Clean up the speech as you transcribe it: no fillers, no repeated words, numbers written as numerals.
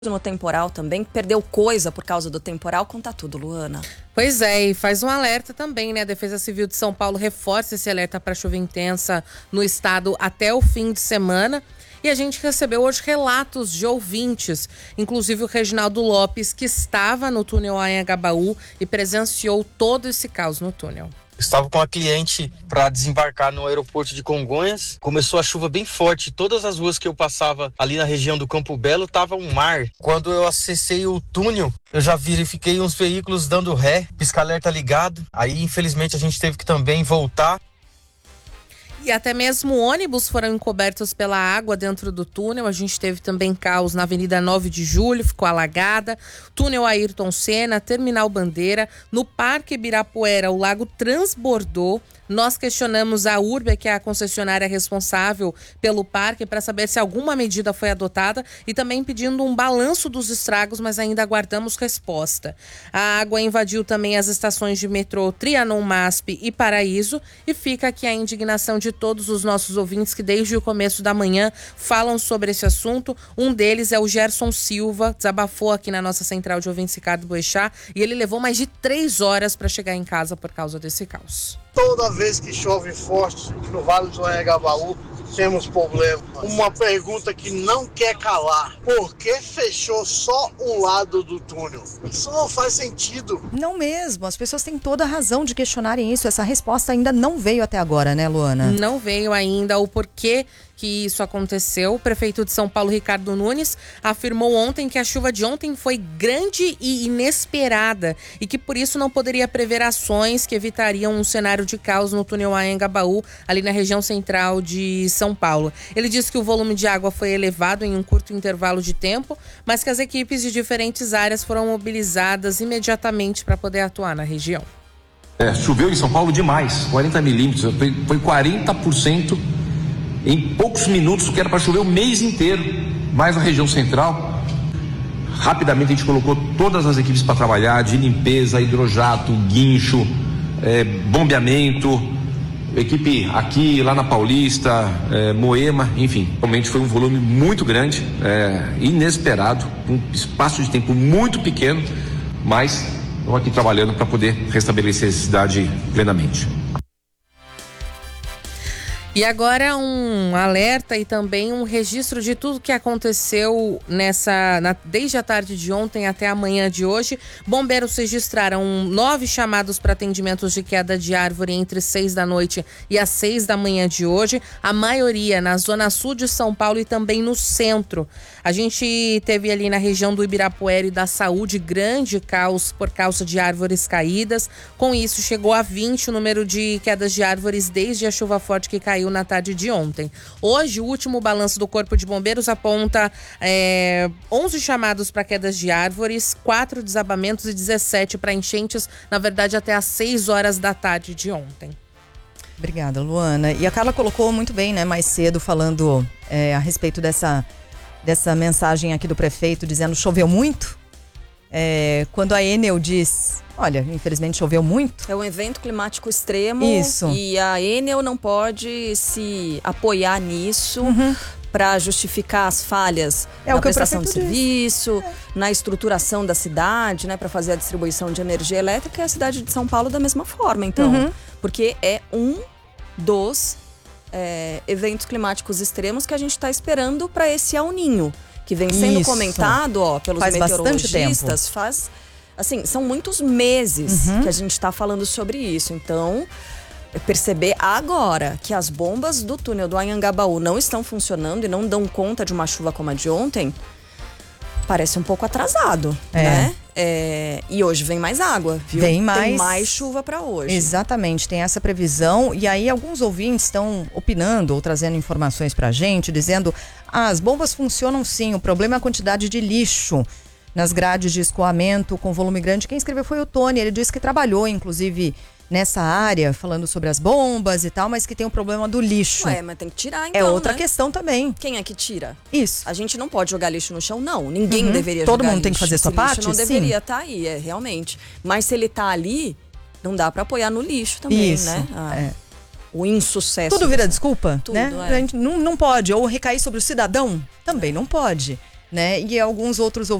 no temporal também, perdeu coisa por causa do temporal, conta tudo, Luana. Pois é, e faz um alerta também, né? A Defesa Civil de São Paulo reforça esse alerta para chuva intensa no estado até o fim de semana. E a gente recebeu hoje relatos de ouvintes, inclusive o Reginaldo Lopes, que estava no túnel Anhangabaú e presenciou todo esse caos no túnel. Estava com a cliente para desembarcar no aeroporto de Congonhas. Começou a chuva bem forte. Todas as ruas que eu passava ali na região do Campo Belo tava um mar. Quando eu acessei o túnel, eu já verifiquei uns veículos dando ré, pisca-alerta ligado. Aí, infelizmente, a gente teve que também voltar. E até mesmo ônibus foram encobertos pela água dentro do túnel. A gente teve também caos na Avenida 9 de Julho, ficou alagada. Túnel Ayrton Senna, Terminal Bandeira. No Parque Ibirapuera, o lago transbordou. Nós questionamos a Urbia, que é a concessionária responsável pelo parque, para saber se alguma medida foi adotada e também pedindo um balanço dos estragos, mas ainda aguardamos resposta. A água invadiu também as estações de metrô Trianon, MASP e Paraíso, e fica aqui a indignação de todos os nossos ouvintes que desde o começo da manhã falam sobre esse assunto. Um deles é o Gerson Silva, desabafou aqui na nossa central de ouvintes Ricardo Boechat, e ele levou mais de 3 horas para chegar em casa por causa desse caos. Toda vez que chove forte no Vale do Anhangabaú, temos problema. Uma pergunta que não quer calar: por que fechou só um lado do túnel? Isso não faz sentido. Não mesmo, as pessoas têm toda a razão de questionarem isso. Essa resposta ainda não veio até agora, né, Luana? Não veio ainda o porquê que isso aconteceu. O prefeito de São Paulo, Ricardo Nunes, afirmou ontem que a chuva de ontem foi grande e inesperada e que por isso não poderia prever ações que evitariam um cenário de caos no túnel Anhangabaú, ali na região central de São Paulo. Ele disse que o volume de água foi elevado em um curto intervalo de tempo, mas que as equipes de diferentes áreas foram mobilizadas imediatamente para poder atuar na região. Choveu em São Paulo demais, 40 milímetros, foi 40% em poucos minutos, que era para chover o mês inteiro, mais na região central. Rapidamente a gente colocou todas as equipes para trabalhar, de limpeza, hidrojato, guincho, bombeamento, equipe aqui, lá na Paulista, Moema, enfim. Realmente foi um volume muito grande, inesperado, um espaço de tempo muito pequeno, mas estamos aqui trabalhando para poder restabelecer a cidade plenamente. E agora um alerta e também um registro de tudo que aconteceu desde a tarde de ontem até a manhã de hoje. Bombeiros registraram 9 chamados para atendimentos de queda de árvore entre 6 da noite e as 6 da manhã de hoje. A maioria na zona sul de São Paulo e também no centro. A gente teve ali na região do Ibirapuera e da Saúde grande caos por causa de árvores caídas. Com isso, chegou a 20 o número de quedas de árvores desde a chuva forte que caiu na tarde de ontem. Hoje, o último balanço do Corpo de Bombeiros aponta 11 chamados para quedas de árvores, 4 desabamentos e 17 para enchentes, na verdade até às 6 horas da tarde de ontem. Obrigada, Luana. E a Carla colocou muito bem, né, mais cedo, falando a respeito dessa mensagem aqui do prefeito, dizendo choveu muito. Quando a Enel diz, olha, infelizmente choveu muito. É um evento climático extremo. Isso. E a Enel não pode se apoiar nisso para justificar as falhas na prestação de serviço, na estruturação da cidade, né, para fazer a distribuição de energia elétrica, e a cidade de São Paulo da mesma forma, então. Porque é um dos eventos climáticos extremos que a gente está esperando para esse El Niño, que vem sendo comentado pelos meteorologistas faz, assim, são muitos meses que a gente está falando sobre isso. Então, perceber agora que as bombas do túnel do Anhangabaú não estão funcionando e não dão conta de uma chuva como a de ontem, parece um pouco atrasado, né? E hoje vem mais água, viu? Tem mais chuva para hoje. Exatamente, tem essa previsão. E aí alguns ouvintes estão opinando ou trazendo informações pra gente, dizendo: as bombas funcionam sim, o problema é a quantidade de lixo nas grades de escoamento com volume grande. Quem escreveu foi o Tony, ele disse que trabalhou inclusive nessa área, falando sobre as bombas e tal, mas que tem o problema do lixo. Mas tem que tirar então, é outra questão também. Quem é que tira? Isso. A gente não pode jogar lixo no chão, não. Ninguém deveria jogar lixo. Todo mundo tem que fazer sua parte? Lixo não deveria estar aí, realmente. Mas se ele tá ali, não dá pra apoiar no lixo também, né? O insucesso. Tudo vira desculpa, tudo, né? A gente não pode. Ou recair sobre o cidadão, também não pode. né? E alguns outros